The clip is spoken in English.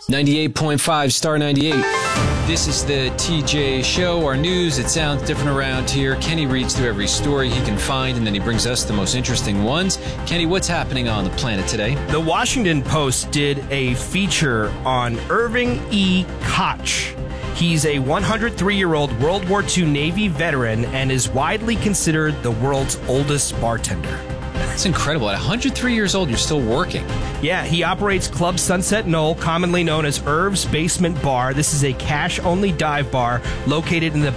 98.5 Star 98. This is the TJ Show, our news. It sounds different around here. Kenny reads through every story he can find, and then he brings us the most interesting ones. Kenny, what's happening on the planet today? The Washington Post did a feature on Irving E. Koch. He's a 103-year-old World War II Navy veteran and is widely considered the world's oldest bartender. That's incredible. At 103 years old, you're still working. Yeah, he operates Club Sunset Knoll, commonly known as Irv's Basement Bar. This is a cash-only dive bar located in the